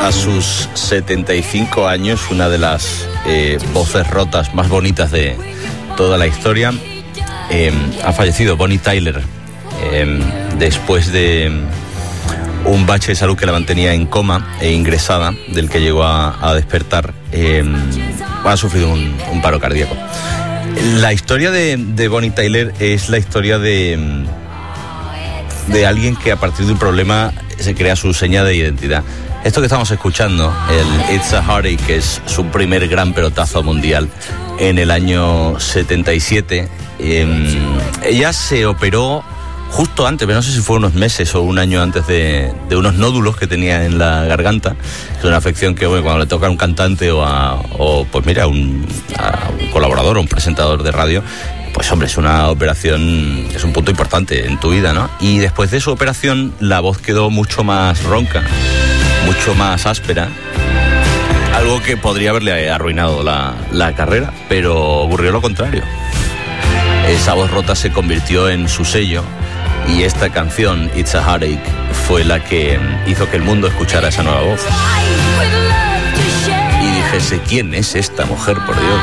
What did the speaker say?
a sus 75 años, una de las voces rotas más bonitas de toda la historia. Ha fallecido Bonnie Tyler después de un bache de salud que la mantenía en coma e ingresada, del que llegó a despertar. Ha sufrido un paro cardíaco. La historia de Bonnie Tyler es la historia de alguien que a partir de un problema se crea su seña de identidad. Esto que estamos escuchando, el It's a Heartache, que es su primer gran pelotazo mundial en el año 77. Ella se operó justo antes, pero no sé si fue unos meses o un año antes de unos nódulos que tenía en la garganta. Es una afección que, bueno, cuando le toca a un cantante o pues mira, a un colaborador o un presentador de radio, pues hombre, es una operación, es un punto importante en tu vida, ¿no? Y después de su operación la voz quedó mucho más ronca, mucho más áspera, algo que podría haberle arruinado la carrera, pero ocurrió lo contrario. Esa voz rota se convirtió en su sello y esta canción, It's a Heartache, fue la que hizo que el mundo escuchara esa nueva voz y dijese, ¿quién es esta mujer, por Dios?